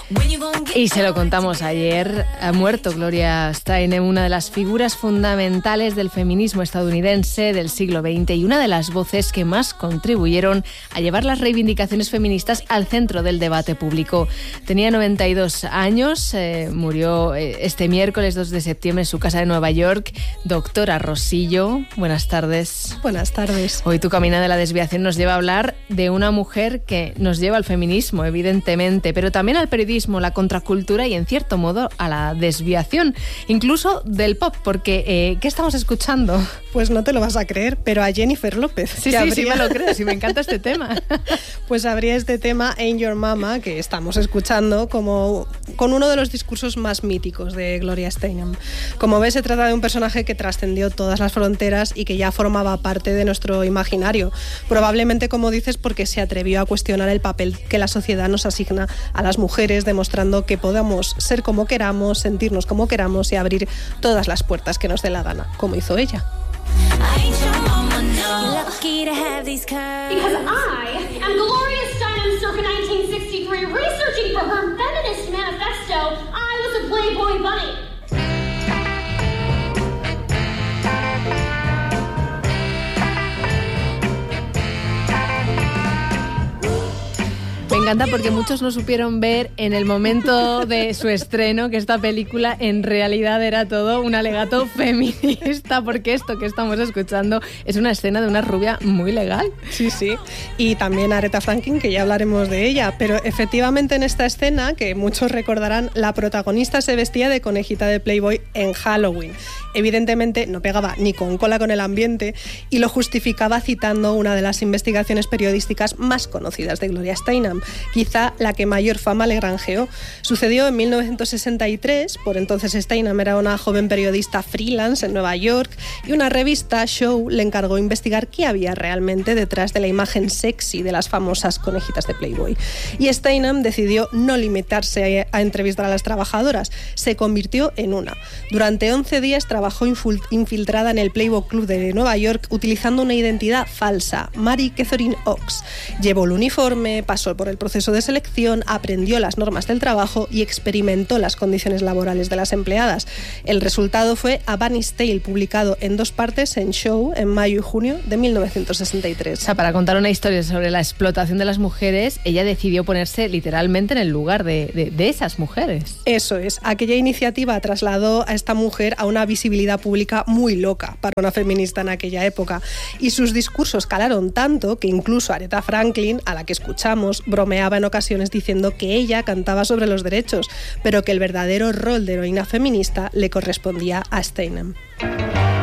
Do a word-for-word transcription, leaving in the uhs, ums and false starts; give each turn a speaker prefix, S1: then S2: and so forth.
S1: Y se lo contamos ayer, ha muerto Gloria Steinem, una de las figuras fundamentales del feminismo estadounidense del siglo veinte y una de las voces que más contribuyeron a llevar las reivindicaciones feministas al centro del debate público. Tenía noventa y dos años, eh, murió eh, este miércoles dos de septiembre en su casa de Nueva York. Doctora Rosillo, buenas tardes.
S2: Buenas tardes.
S1: Hoy tu Camino de la Desviación nos lleva a hablar de una mujer que nos lleva al feminismo, evidentemente, pero también al periodismo, la contracultura y, en cierto modo, a la desviación, incluso del pop, porque eh, ¿qué estamos escuchando?
S2: Pues no te lo vas a creer, pero a Jennifer López.
S1: Sí, sí, habría... sí me lo creo, sí me encanta este tema.
S2: Pues habría este tema Ain't Your Mama, que estamos escuchando como con uno de los discursos más míticos de Gloria Steinem. Como ves, se trata de un personaje que trascendió todas las fronteras y que ya formaba parte de nuestro imaginario. Probablemente, como dices, porque se atrevió a cuestionar el papel que la sociedad nos asigna a las mujeres, demostrando que podamos ser como queramos, sentirnos como queramos y abrir todas las puertas que nos dé la gana, como hizo ella.
S3: Because I am Gloria Steinem circa nineteen sixty-three, researching for her feminist manifesto, I was a Playboy bunny.
S1: Me encanta porque muchos no supieron ver en el momento de su estreno que esta película en realidad era todo un alegato feminista, porque esto que estamos escuchando es una escena de una rubia muy legal.
S2: Sí, sí. Y también Aretha Franklin, que ya hablaremos de ella. Pero efectivamente en esta escena, que muchos recordarán, la protagonista se vestía de conejita de Playboy en Halloween. Evidentemente no pegaba ni con cola con el ambiente y lo justificaba citando una de las investigaciones periodísticas más conocidas de Gloria Steinem, quizá la que mayor fama le granjeó. Sucedió en mil novecientos sesenta y tres, por entonces Steinem era una joven periodista freelance en Nueva York y una revista, Show, le encargó investigar qué había realmente detrás de la imagen sexy de las famosas conejitas de Playboy. Y Steinem decidió no limitarse a entrevistar a las trabajadoras, se convirtió en una. Durante once días trabajó infiltrada en el Playboy Club de Nueva York utilizando una identidad falsa, Mary Catherine Ox. Llevó el uniforme, pasó por el proceso de selección, aprendió las normas del trabajo y experimentó las condiciones laborales de las empleadas. El resultado fue A Bunny's Tale, publicado en dos partes en Show en mayo y junio de mil novecientos sesenta y tres.
S1: O sea, para contar una historia sobre la explotación de las mujeres, ella decidió ponerse literalmente en el lugar de, de, de esas mujeres.
S2: Eso es. Aquella iniciativa trasladó a esta mujer a una visibilidad pública muy loca para una feminista en aquella época. Y sus discursos calaron tanto que incluso Aretha Franklin, a la que escuchamos, bromeaba en ocasiones diciendo que ella cantaba sobre los derechos, pero que el verdadero rol de heroína feminista le correspondía a Steinem.